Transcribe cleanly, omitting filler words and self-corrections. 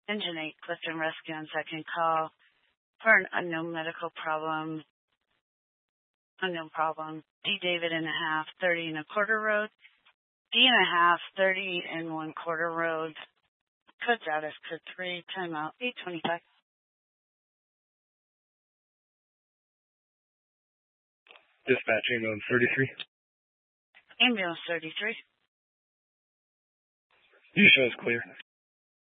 Engine 8, Clifton Rescue on second call for an unknown medical problem. Unknown problem. D. David and a half, 30 and a quarter road. D and a half, 30 and 1/4 road. Code status, code 3, timeout, 8:25. Dispatching on 33. Ambulance 33. You show is clear.